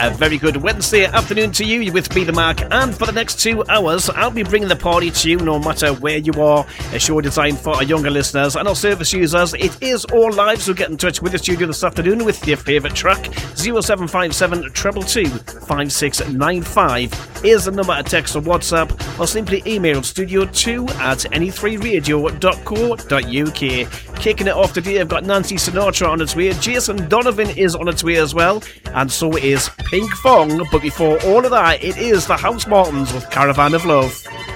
A very good Wednesday afternoon to you. You're with me, the Mark, and for the next 2 hours, I'll be bringing the party to you no matter where you are. A show designed for our younger listeners and our service users. It is all live, so get in touch with the studio this afternoon with your favourite track. 0757 222 5695 is the number to text or WhatsApp, or simply email studio2@any3radio.co.uk. Kicking it off today, I've got Nancy Sinatra on its way. Jason Donovan is on its way as well, and so is Pink Fong. But before all of that, it is the House Martins with Caravan of Love.